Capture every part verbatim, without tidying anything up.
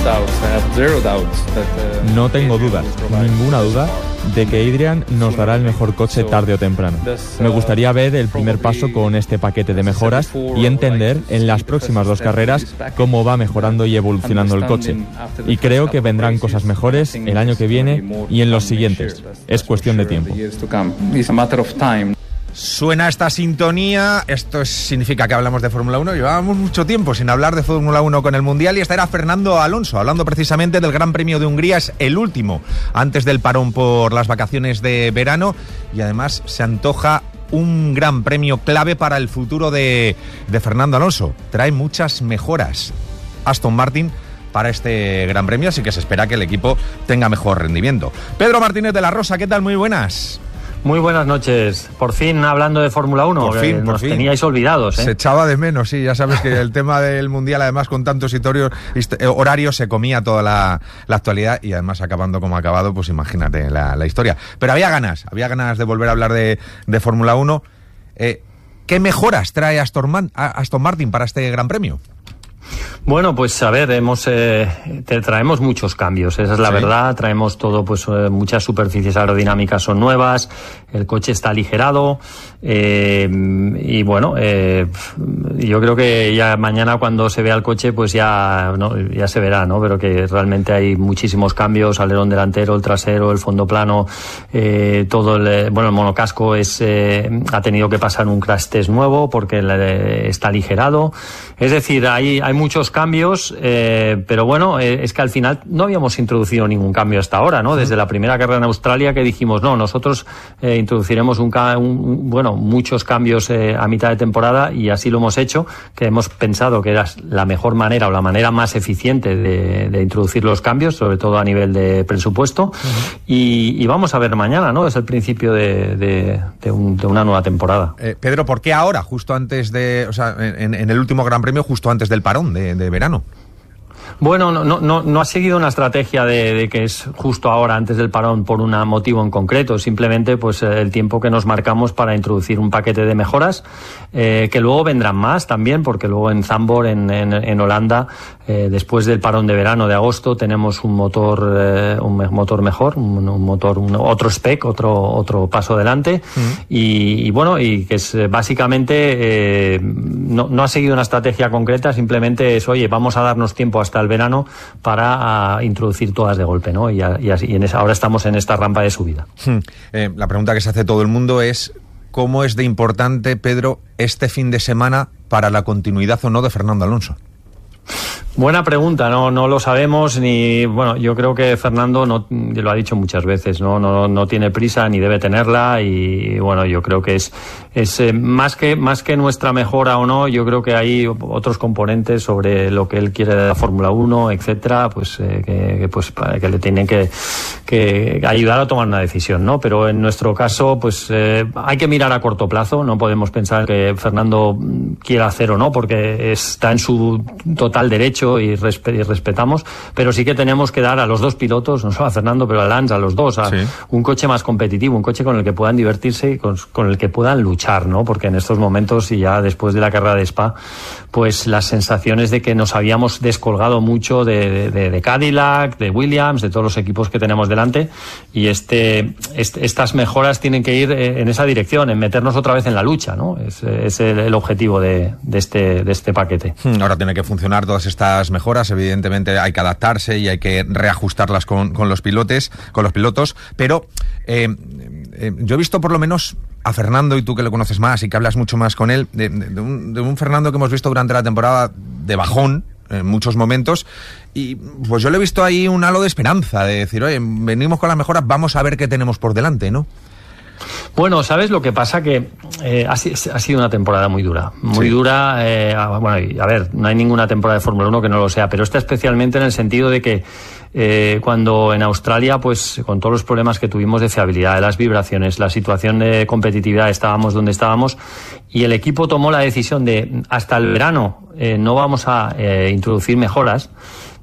No tengo dudas, ninguna duda, de que Adrian nos dará el mejor coche tarde o temprano. Me gustaría ver el primer paso con este paquete de mejoras y entender en las próximas dos carreras cómo va mejorando y evolucionando el coche. Y creo que vendrán cosas mejores el año que viene y en los siguientes. Es cuestión de tiempo. Suena esta sintonía, esto es, significa que hablamos de Fórmula uno. Llevábamos mucho tiempo sin hablar de Fórmula uno con el Mundial y esta era Fernando Alonso, hablando precisamente del Gran Premio de Hungría, es el último antes del parón por las vacaciones de verano y además se antoja un gran premio clave para el futuro de, de Fernando Alonso. Trae muchas mejoras Aston Martin para este Gran Premio, así que se espera que el equipo tenga mejor rendimiento. Pedro Martínez de la Rosa, ¿qué tal? Muy buenas. Muy buenas noches. Por fin hablando de Fórmula uno, por fin, que por nos fin. teníais olvidados, ¿eh? Se echaba de menos, sí, ya sabes que el tema del Mundial, además con tantos hitorios, horarios, se comía toda la, la actualidad y además acabando como ha acabado, pues imagínate la, la historia. Pero había ganas, había ganas de volver a hablar de, de Fórmula uno. Eh, ¿Qué mejoras trae Aston, Man, Aston Martin para este Gran Premio? Bueno, pues a ver, hemos eh, te traemos muchos cambios, esa es la sí. verdad. Traemos todo, pues eh, muchas superficies aerodinámicas son nuevas, el coche está aligerado eh, y bueno, eh, yo creo que ya mañana cuando se vea el coche, pues ya no, ya se verá, ¿no? Pero que realmente hay muchísimos cambios: alerón delantero, el trasero, el fondo plano, eh, todo el bueno el monocasco es eh, ha tenido que pasar un crash test nuevo porque le, está aligerado. Es decir, hay hay muchos cambios, eh, pero bueno, eh, es que al final no habíamos introducido ningún cambio hasta ahora, ¿no? Desde la primera carrera en Australia que dijimos, no, nosotros eh, introduciremos un, un bueno muchos cambios eh, a mitad de temporada y así lo hemos hecho, que hemos pensado que era la mejor manera o la manera más eficiente de, de introducir los cambios, sobre todo a nivel de presupuesto. Uh-huh. y, y vamos a ver mañana, ¿no? Es el principio de, de, de, un, de una nueva temporada. Eh, Pedro, ¿por qué ahora, justo antes de, o sea, en, en el último Gran Premio, justo antes del parón de, de verano? Bueno, no, no, no ha seguido una estrategia de, de que es justo ahora, antes del parón, por un motivo en concreto. Simplemente, pues, el tiempo que nos marcamos para introducir un paquete de mejoras, eh, que luego vendrán más también, porque luego en Zandvoort, en, en, en Holanda, eh, después del parón de verano de agosto, tenemos un motor, eh, un motor mejor, un, un motor, un, otro spec, otro, otro paso adelante. Mm. Y, y bueno, y que es básicamente, eh, no, no ha seguido una estrategia concreta, simplemente es, oye, vamos a darnos tiempo hasta el verano para uh, introducir todas de golpe, ¿no? Y, y, así, y en esa, ahora estamos en esta rampa de subida. Hmm. Eh, la pregunta que se hace todo el mundo es ¿cómo es de importante, Pedro, este fin de semana para la continuidad o no de Fernando Alonso? Buena pregunta, no no lo sabemos ni bueno, yo creo que Fernando no lo ha dicho muchas veces, no no no tiene prisa ni debe tenerla y bueno, yo creo que es es eh, más que más que nuestra mejora o no, yo creo que hay otros componentes sobre lo que él quiere de la Fórmula uno, etcétera, pues eh, que, que pues que le tienen que que ayudar a tomar una decisión, ¿no? Pero en nuestro caso, pues eh, hay que mirar a corto plazo, no podemos pensar que Fernando quiera hacer o no, porque está en su total derecho y, resp- y respetamos, pero sí que tenemos que dar a los dos pilotos, no solo a Fernando, pero a Lance, a los dos, a sí. un coche más competitivo, un coche con el que puedan divertirse y con, con el que puedan luchar, ¿no? Porque en estos momentos y ya después de la carrera de Spa, pues las sensaciones de que nos habíamos descolgado mucho de, de, de Cadillac, de Williams, de todos los equipos que tenemos delante, y este, este estas mejoras tienen que ir en esa dirección, en meternos otra vez en la lucha, ¿no? Es, es el, el objetivo de, de este de este paquete. Ahora tiene que funcionar todas estas mejoras, evidentemente hay que adaptarse y hay que reajustarlas con, con los pilotes, con los pilotos, pero eh, eh, yo he visto por lo menos a Fernando, y tú que lo conoces más y que hablas mucho más con él, de, de, un, de un Fernando que hemos visto durante la temporada de bajón en muchos momentos, y pues yo le he visto ahí un halo de esperanza, de decir, oye, venimos con las mejoras, vamos a ver qué tenemos por delante, ¿no? Bueno, ¿sabes lo que pasa? Que eh, ha, ha sido una temporada muy dura, muy sí. dura, eh, bueno, y, a ver, no hay ninguna temporada de Fórmula uno que no lo sea, pero esta especialmente en el sentido de que eh, cuando en Australia, pues con todos los problemas que tuvimos de fiabilidad, de las vibraciones, la situación de competitividad, estábamos donde estábamos, y el equipo tomó la decisión de hasta el verano eh, no vamos a eh, introducir mejoras.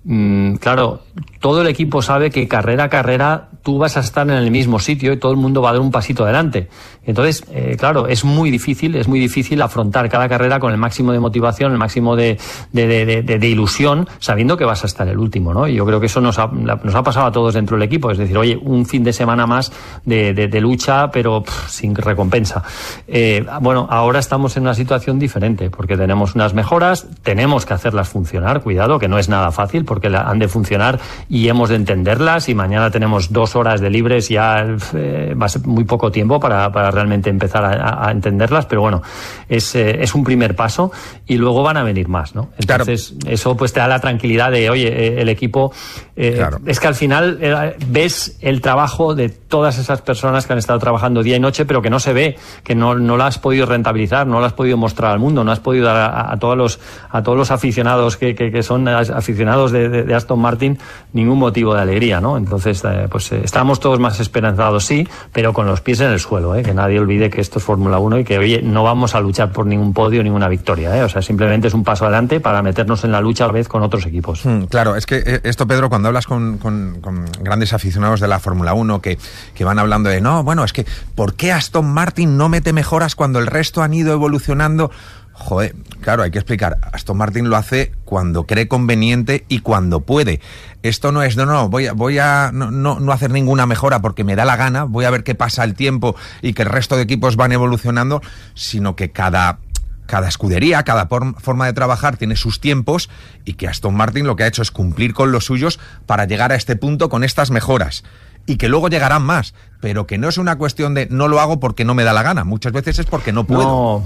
mmm, claro, todo el equipo sabe que carrera a carrera tú vas a estar en el mismo sitio y todo el mundo va a dar un pasito adelante. Entonces, eh, claro, es muy difícil, es muy difícil afrontar cada carrera con el máximo de motivación, el máximo de, de, de, de, de ilusión, sabiendo que vas a estar el último, ¿no? Y yo creo que eso nos ha, nos ha pasado a todos dentro del equipo. Es decir, oye, un fin de semana más de, de, de lucha, pero pff, sin recompensa. Eh, bueno, ahora estamos en una situación diferente, porque tenemos unas mejoras, tenemos que hacerlas funcionar, cuidado, que no es nada fácil, porque la, han de funcionar y hemos de entenderlas, y mañana tenemos dos horas de libres, ya eh, va a ser muy poco tiempo para, para realmente empezar a, a entenderlas, pero bueno, es, eh, es un primer paso y luego van a venir más, ¿no? Entonces, claro, eso pues te da la tranquilidad de, oye, eh, el equipo, eh, claro, es que al final eh, ves el trabajo de todas esas personas que han estado trabajando día y noche, pero que no se ve, que no, no lo has podido rentabilizar, no lo has podido mostrar al mundo, no has podido dar a, a todos los a todos los aficionados que, que, que son aficionados de, de, de Aston Martin ningún motivo de alegría, ¿no? Entonces, eh, pues eh, estamos todos más esperanzados, sí, pero con los pies en el suelo, ¿eh? Que nadie olvide que esto es Fórmula uno y que, oye, no vamos a luchar por ningún podio, ninguna victoria, ¿eh? O sea, simplemente es un paso adelante para meternos en la lucha a la vez con otros equipos. Mm, claro, es que esto, Pedro, cuando hablas con, con, con grandes aficionados de la Fórmula uno que, que van hablando de, no, bueno, es que ¿por qué Aston Martin no mete mejoras cuando el resto han ido evolucionando? Joder, claro, hay que explicar. Aston Martin lo hace cuando cree conveniente y cuando puede. Esto no es, no, no, voy a, voy a no, no, no hacer ninguna mejora porque me da la gana, voy a ver qué pasa el tiempo y que el resto de equipos van evolucionando, sino que cada... Cada escudería, cada por, forma de trabajar tiene sus tiempos, y que Aston Martin lo que ha hecho es cumplir con los suyos para llegar a este punto con estas mejoras. Y que luego llegarán más, pero que no es una cuestión de no lo hago porque no me da la gana. Muchas veces es porque no puedo. No.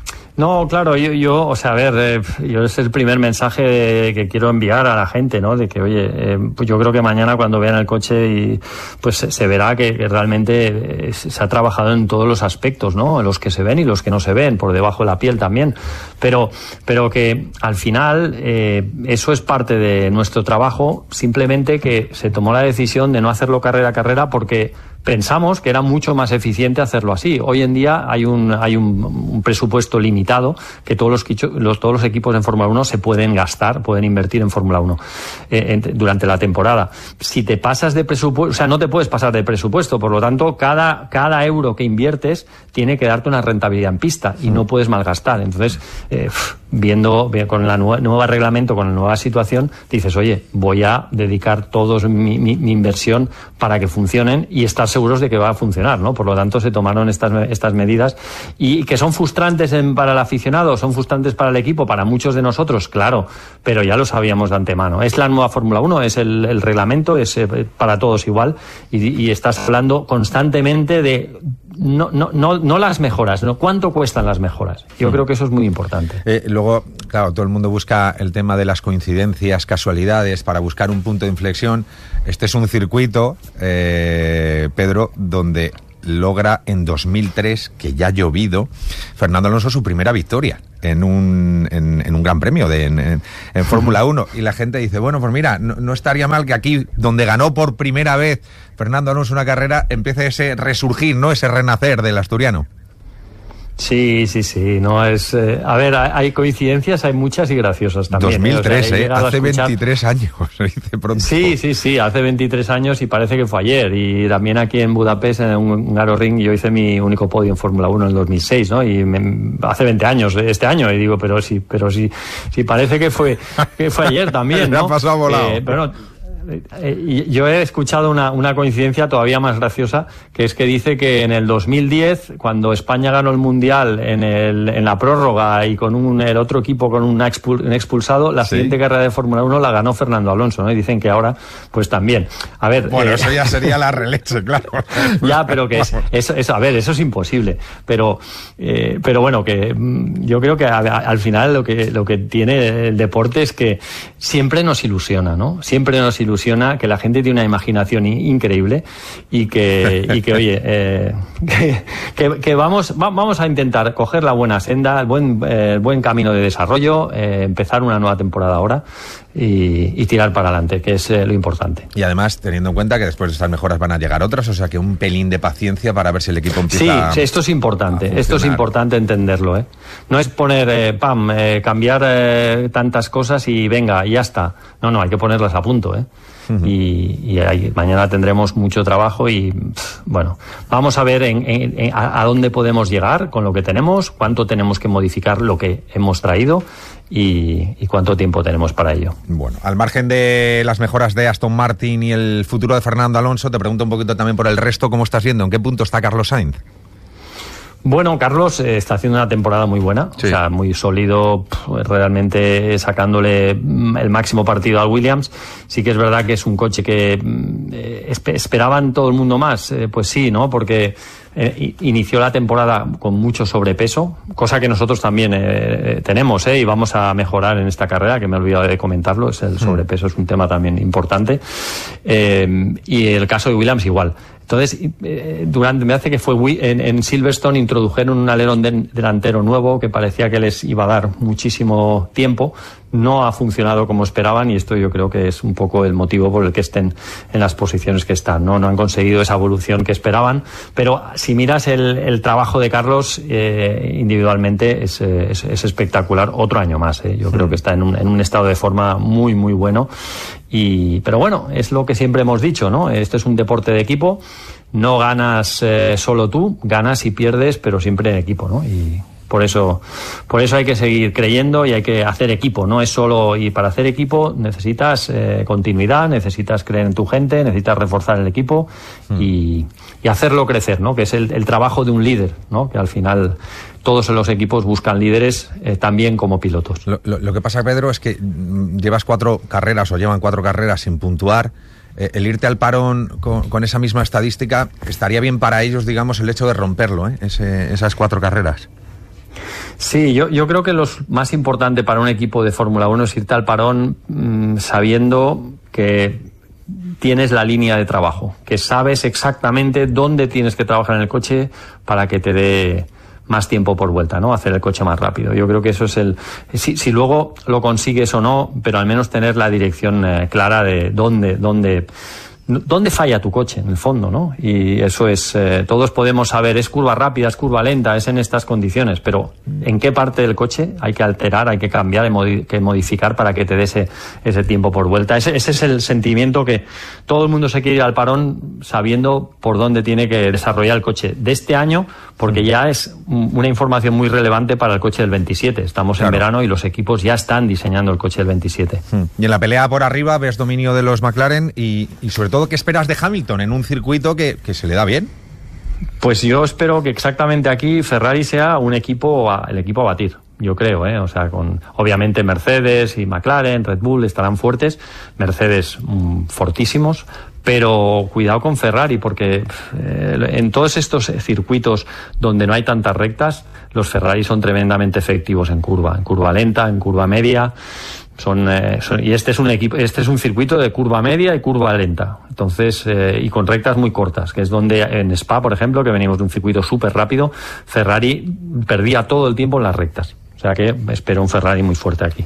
No, claro, yo, yo, o sea, a ver, eh, yo es el primer mensaje de, que quiero enviar a la gente, ¿no? De que, oye, eh, pues yo creo que mañana cuando vean el coche y pues se, se verá que, que realmente eh, se ha trabajado en todos los aspectos, ¿no? Los que se ven y los que no se ven, por debajo de la piel también. Pero, pero que al final eh, eso es parte de nuestro trabajo, simplemente que se tomó la decisión de no hacerlo carrera a carrera porque pensamos que era mucho más eficiente hacerlo así. Hoy en día hay un hay un, un presupuesto limitado que todos los, los todos los equipos en Fórmula uno se pueden gastar, pueden invertir en Fórmula uno eh, en, durante la temporada. Si te pasas de presupuesto, o sea, no te puedes pasar de presupuesto, por lo tanto, cada cada euro que inviertes tiene que darte una rentabilidad en pista y no puedes malgastar. Entonces, eh, viendo con el nuevo, nuevo reglamento, con la nueva situación, dices, oye, voy a dedicar toda mi, mi, mi inversión para que funcionen y estar seguros de que va a funcionar, ¿no? Por lo tanto, se tomaron estas estas medidas y que son frustrantes en, para el aficionado, son frustrantes para el equipo, para muchos de nosotros, claro, pero ya lo sabíamos de antemano. Es la nueva Fórmula uno, es el, el reglamento, es eh, para todos igual y, y estás hablando constantemente de no no no no las mejoras, no cuánto cuestan las mejoras. Yo sí. creo que eso es muy importante. Eh, luego, claro, todo el mundo busca el tema de las coincidencias, casualidades, para buscar un punto de inflexión. Este es un circuito, eh, Pedro, donde logra en dos mil tres, que ya ha llovido, Fernando Alonso su primera victoria en un en, en un gran premio de, en, en, en Fórmula uno. Y la gente dice, bueno, pues mira, no, no estaría mal que aquí, donde ganó por primera vez Fernando Alonso una carrera, empiece ese resurgir, ¿no? Ese renacer del asturiano. Sí, sí, sí, no es... Eh, a ver, hay coincidencias, hay muchas y graciosas también. dos mil tres, ¿eh? O sea, ¿eh? Hace escuchar... veintitrés años, se dice pronto. Sí, sí, sí, hace veintitrés años y parece que fue ayer. Y también aquí en Budapest, en un Hungaroring, yo hice mi único podio en Fórmula uno en el dos mil seis, ¿no? Y me, hace veinte años, este año, y digo, pero sí, pero sí, sí parece que fue, que fue ayer también, ¿no? Me ha pasado volado. Eh, pero no, yo he escuchado una, una coincidencia todavía más graciosa, que es que dice que en el dos mil diez, cuando España ganó el Mundial en, el, en la prórroga y con un, el otro equipo con un, expul, un expulsado, la ¿sí? siguiente carrera de Fórmula uno la ganó Fernando Alonso, ¿no? Y dicen que ahora, pues también. A ver, bueno, eh, eso ya sería la releche, claro. Ya, pero que es, eso, eso, a ver, eso es imposible. Pero, eh, pero bueno, que yo creo que a, a, al final lo que, lo que tiene el deporte es que siempre nos ilusiona, ¿no? Siempre nos ilusiona. ilusiona que la gente tiene una imaginación increíble y que, y que oye, eh, que, que, que vamos, va, vamos a intentar coger la buena senda, el buen, eh, el buen camino de desarrollo, eh, empezar una nueva temporada ahora y, y tirar para adelante, que es eh, lo importante. Y además, teniendo en cuenta que después de estas mejoras van a llegar otras, o sea que un pelín de paciencia para ver si el equipo empieza. Sí, esto es importante, esto es importante entenderlo, ¿eh? No es poner, eh, pam, eh, cambiar eh, tantas cosas y venga, ya está. No, no, hay que ponerlas a punto, ¿eh? Uh-huh. Y, y ahí, mañana tendremos mucho trabajo y, pff, bueno, vamos a ver en, en, en, a, a dónde podemos llegar con lo que tenemos, cuánto tenemos que modificar lo que hemos traído y, y cuánto tiempo tenemos para ello. Bueno, al margen de las mejoras de Aston Martin y el futuro de Fernando Alonso, te pregunto un poquito también por el resto, ¿cómo estás viendo? ¿En qué punto está Carlos Sainz? Bueno, Carlos eh, está haciendo una temporada muy buena, sí. O sea, muy sólido, pff, realmente sacándole el máximo partido al Williams. Sí que es verdad que es un coche que eh, esperaban todo el mundo más, eh, pues sí, ¿no? Porque eh, inició la temporada con mucho sobrepeso, cosa que nosotros también eh, tenemos, ¿eh? Y vamos a mejorar en esta carrera, que me he olvidado de comentarlo, es el sobrepeso, es un tema también importante. Eh, y el caso de Williams igual. Entonces, eh, durante, me hace que fue en, en Silverstone introdujeron un alerón de, delantero nuevo que parecía que les iba a dar muchísimo tiempo. No ha funcionado como esperaban y esto yo creo que es un poco el motivo por el que estén en las posiciones que están. No, no han conseguido esa evolución que esperaban, pero si miras el, el trabajo de Carlos eh, individualmente es, es, es espectacular. Otro año más, eh. yo creo que está en un, en un estado de forma muy, muy bueno. Y, pero bueno, es lo que siempre hemos dicho, ¿no? Esto es un deporte de equipo, no ganas eh, solo tú, ganas y pierdes, pero siempre en equipo, ¿no? Y por eso, por eso hay que seguir creyendo y hay que hacer equipo, no es solo, y para hacer equipo necesitas eh, continuidad, necesitas creer en tu gente, necesitas reforzar el equipo mm. y, y hacerlo crecer, ¿no? Que es el, el trabajo de un líder, ¿no? Que al final todos los equipos buscan líderes eh, también como pilotos. Lo, lo, lo que pasa, Pedro, es que llevas cuatro carreras o llevan cuatro carreras sin puntuar. Eh, el irte al parón con, con esa misma estadística, estaría bien para ellos, digamos, el hecho de romperlo, ¿eh? Ese, esas cuatro carreras. Sí, yo, yo creo que lo más importante para un equipo de Fórmula uno es irte al parón mmm, sabiendo que tienes la línea de trabajo, que sabes exactamente dónde tienes que trabajar en el coche para que te dé más tiempo por vuelta, ¿no? Hacer el coche más rápido. Yo creo que eso es el... Si, si luego lo consigues o no, pero al menos tener la dirección eh, clara de dónde, dónde, dónde falla tu coche, en el fondo, ¿no? Y eso es... Eh, todos podemos saber, es curva rápida, es curva lenta, es en estas condiciones, pero ¿en qué parte del coche hay que alterar, hay que cambiar, hay modi- que modificar para que te dé ese, ese tiempo por vuelta? Ese, ese es el sentimiento que todo el mundo se quiere ir al parón sabiendo por dónde tiene que desarrollar el coche de este año, porque ya es una información muy relevante para el coche del veintisiete. Estamos claro. en verano y los equipos ya están diseñando el coche del veintisiete. Y en la pelea por arriba ves dominio de los McLaren y, y sobre todo, ¿qué esperas de Hamilton en un circuito que, que se le da bien? Pues yo espero que exactamente aquí Ferrari sea un equipo, a, el equipo a batir. Yo creo, ¿eh? O sea, con obviamente Mercedes y McLaren, Red Bull estarán fuertes, Mercedes mmm, fortísimos, pero cuidado con Ferrari porque eh, en todos estos circuitos donde no hay tantas rectas, los Ferrari son tremendamente efectivos en curva, en curva lenta, en curva media. Son, eh, son y este es un equipo, este es un circuito de curva media y curva lenta. Entonces, eh, y con rectas muy cortas, que es donde en Spa, por ejemplo, que venimos de un circuito súper rápido, Ferrari perdía todo el tiempo en las rectas. O sea que espero un Ferrari muy fuerte aquí.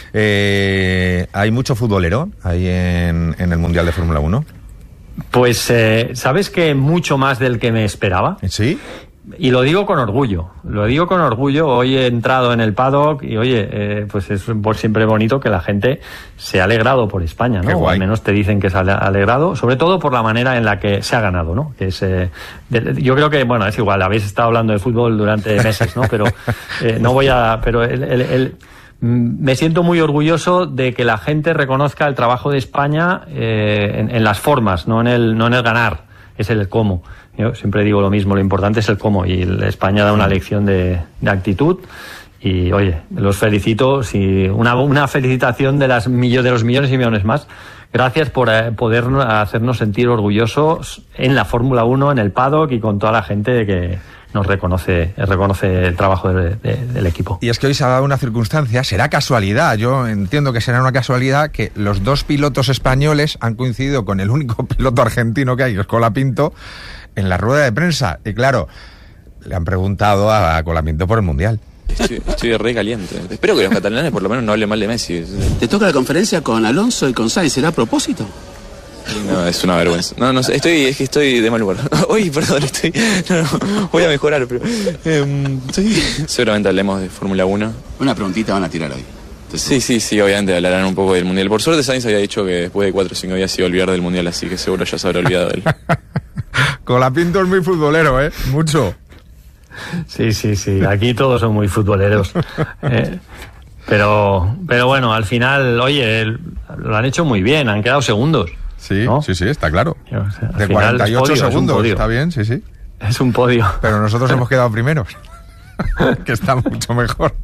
Eh, ¿Hay mucho futbolero ahí en, en el Mundial de Fórmula uno? Pues, eh, ¿sabes que mucho más del que me esperaba? ¿Sí? Y lo digo con orgullo, lo digo con orgullo. Hoy he entrado en el paddock y oye, eh, pues es por siempre bonito que la gente se ha alegrado por España, ¿no? O al menos te dicen que se ha alegrado, sobre todo por la manera en la que se ha ganado, ¿no? Que es, eh, de, yo creo que, bueno, es igual, habéis estado hablando de fútbol durante meses, ¿no? Pero eh, no voy a, pero el, el, el me siento muy orgulloso de que la gente reconozca el trabajo de España eh, en, en las formas, no en el, no en el ganar, es el cómo. Yo siempre digo lo mismo, lo importante es el cómo, y España da una lección de, de actitud y oye, los felicito, si una, una felicitación de las millo, de los millones y millones más. Gracias por eh, poder hacernos sentir orgullosos en la Fórmula uno, en el paddock y con toda la gente que, nos reconoce, reconoce el trabajo de, de, del equipo. Y es que hoy se ha dado una circunstancia, será casualidad, yo entiendo que será una casualidad que los dos pilotos españoles han coincidido con el único piloto argentino que hay, que es Colapinto, en la rueda de prensa. Y claro, le han preguntado a Colapinto por el Mundial. Estoy, estoy re caliente. Espero que los catalanes por lo menos no hablen mal de Messi. Te toca la conferencia con Alonso y con Sainz, ¿será a propósito? No, es una vergüenza. No, no sé, estoy, es que estoy de mal humor. Uy, perdón, estoy... No, no, voy a mejorar, pero... Eh, estoy... Seguramente hablemos de Fórmula uno. Una preguntita van a tirar hoy. Sí, sí, sí, obviamente hablarán un poco del Mundial. Por suerte Sainz había dicho que después de cuatro o cinco días se iba a olvidar del Mundial, así que seguro ya se habrá olvidado de él. Colapinto es muy futbolero, ¿eh? Mucho. Sí, sí, sí, aquí todos son muy futboleros. Eh, pero, pero bueno, al final, oye, el, lo han hecho muy bien, han quedado segundos. Sí, ¿no? sí, sí, está claro. O sea, de cuarenta y ocho podio, segundos, está bien, sí, sí. Es un podio. Pero nosotros hemos quedado primeros, que está mucho mejor.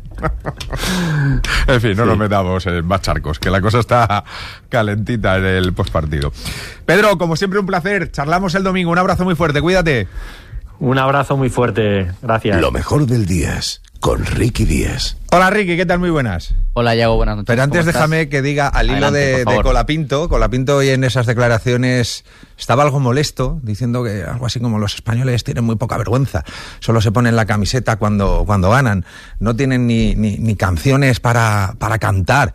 En fin, no sí. nos metamos en más charcos, que la cosa está calentita en el postpartido. Pedro, como siempre, un placer. Charlamos el domingo. Un abrazo muy fuerte, cuídate. Un abrazo muy fuerte, gracias. Lo mejor del Días, con Ricky Díaz. Hola Ricky, ¿qué tal? Muy buenas. Hola Yago, buenas noches. Pero antes déjame estás? que diga al hilo Adelante, de, de Colapinto. Colapinto hoy en esas declaraciones estaba algo molesto, diciendo que algo así como los españoles tienen muy poca vergüenza, solo se ponen la camiseta cuando, cuando ganan, no tienen ni, ni, ni canciones para, para cantar.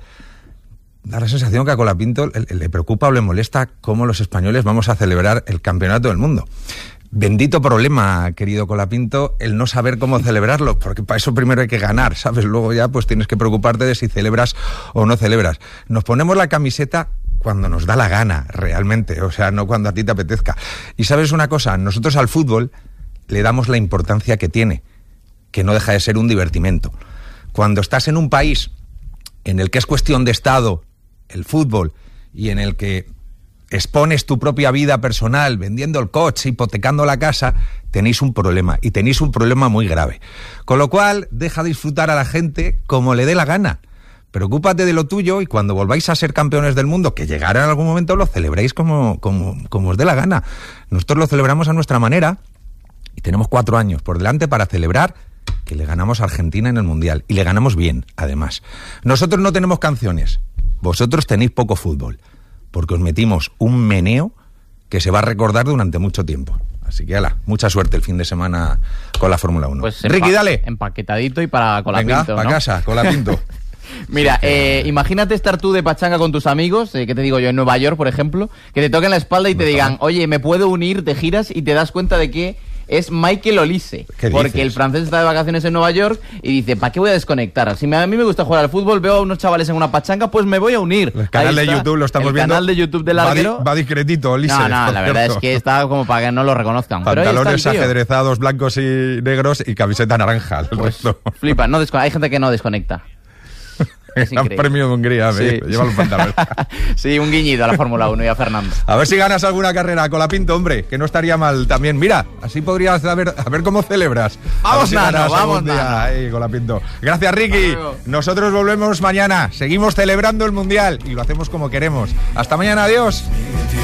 Da la sensación que a Colapinto le, le preocupa o le molesta cómo los españoles vamos a celebrar el campeonato del mundo. Bendito problema, querido Colapinto, el no saber cómo celebrarlo, porque para eso primero hay que ganar, ¿sabes? Luego ya pues tienes que preocuparte de si celebras o no celebras. Nos ponemos la camiseta cuando nos da la gana, realmente, o sea, no cuando a ti te apetezca. Y ¿sabes una cosa? Nosotros al fútbol le damos la importancia que tiene, que no deja de ser un divertimento. Cuando estás en un país en el que es cuestión de Estado el fútbol y en el que expones tu propia vida personal, vendiendo el coche, hipotecando la casa, tenéis un problema, y tenéis un problema muy grave. Con lo cual, deja disfrutar a la gente como le dé la gana. Preocúpate de lo tuyo y cuando volváis a ser campeones del mundo, que llegará en algún momento, lo celebréis como, como, como os dé la gana. Nosotros lo celebramos a nuestra manera y tenemos cuatro años por delante para celebrar que le ganamos a Argentina en el Mundial. Y le ganamos bien, además. Nosotros no tenemos canciones, vosotros tenéis poco fútbol, porque os metimos un meneo que se va a recordar durante mucho tiempo. Así que, ala, mucha suerte el fin de semana con la Fórmula uno. Pues Ricky, empa- dale. Empaquetadito y para Colapinto, Venga, para ¿no? casa, Colapinto. Mira, eh, imagínate estar tú de pachanga con tus amigos, eh, ¿qué te digo yo? En Nueva York, por ejemplo, que te toquen la espalda y te digan, oye, ¿me puedo unir? Te giras y te das cuenta de que es Michael Olise, porque dices? el francés está de vacaciones en Nueva York y dice, ¿para qué voy a desconectar? Si me, a mí me gusta jugar al fútbol, veo a unos chavales en una pachanga, pues me voy a unir. El canal de YouTube lo estamos el viendo. El canal de YouTube del larguero. Va, va discretito, Olise. No, no, la verdad es que está como para que no lo reconozcan. Pantalones ajedrezados, blancos y negros y camiseta naranja. Pues flipa, no desco- hay gente que no desconecta. Es Gran premio de Hungría, sí, lleva los pantalones. Sí, un guiñito a la Fórmula uno y a Fernando. A ver si ganas alguna carrera, Colapinto, hombre, que no estaría mal también. Mira, así podrías saber, a ver cómo celebras. Vamos, si Nano, vamos, Nano. Ay, Colapinto. Gracias, Ricky. Nosotros volvemos mañana. Seguimos celebrando el Mundial y lo hacemos como queremos. Hasta mañana, adiós.